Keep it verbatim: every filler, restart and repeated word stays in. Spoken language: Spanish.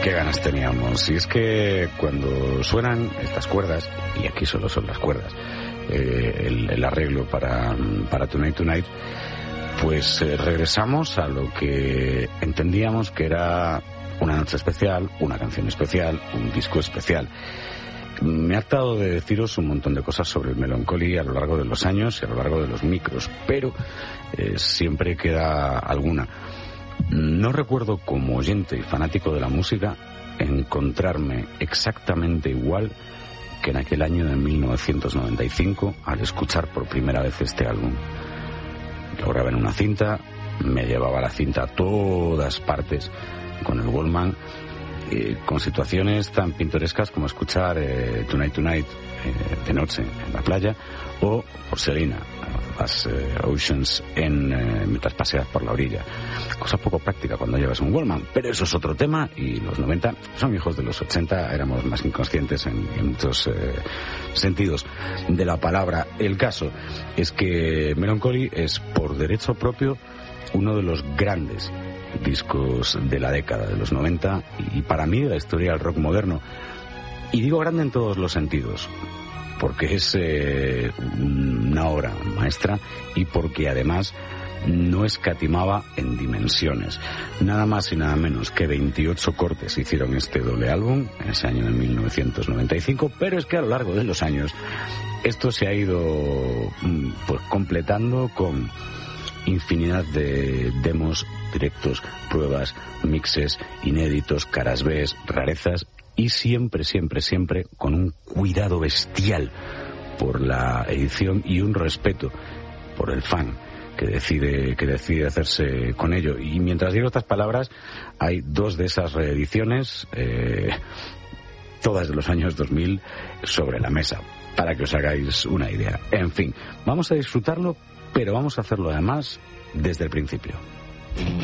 qué ganas teníamos. Y es que cuando suenan estas cuerdas, y aquí solo son las cuerdas, eh, el, el arreglo para, para Tonight Tonight, pues eh, regresamos a lo que entendíamos que era una noche especial, una canción especial, un disco especial. Me he hartado de deciros un montón de cosas sobre el Melancholy a lo largo de los años y a lo largo de los micros, pero eh, siempre queda alguna. No recuerdo, como oyente y fanático de la música, encontrarme exactamente igual que en aquel año de mil novecientos noventa y cinco al escuchar por primera vez este álbum. Lo grabé en una cinta, me llevaba la cinta a todas partes con el Walkman, eh, con situaciones tan pintorescas como escuchar eh, Tonight Tonight eh, de noche en la playa, o Porcelina, las eh, Oceans en, eh, mientras paseas por la orilla. Cosa poco práctica cuando llevas un Walkman, pero eso es otro tema, y los noventa son hijos de los ochenta, éramos más inconscientes en, en muchos eh, sentidos de la palabra. El caso es que Melancholy es por derecho propio uno de los grandes discos de la década de los noventa y para mí de la historia del rock moderno. Y digo grande en todos los sentidos, porque es eh, una obra maestra y porque además no escatimaba en dimensiones. Nada más y nada menos que veintiocho cortes hicieron este doble álbum en ese año de mil novecientos noventa y cinco, pero es que a lo largo de los años esto se ha ido pues completando con infinidad de demos, directos, pruebas, mixes, inéditos, caras B, rarezas, y siempre, siempre, siempre con un cuidado bestial por la edición y un respeto por el fan que decide, que decide hacerse con ello. Y mientras digo estas palabras, hay dos de esas reediciones, eh, todas de los años dos mil, sobre la mesa, para que os hagáis una idea. En fin, vamos a disfrutarlo, pero vamos a hacerlo además desde el principio.